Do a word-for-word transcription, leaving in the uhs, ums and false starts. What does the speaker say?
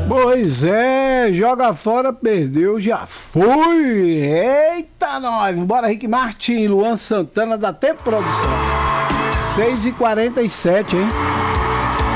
Pois é, joga fora, perdeu, já foi. Eita, nós. Bora, Rick Martin, Luan Santana, da Tempo Produção. seis e quarenta e sete, hein?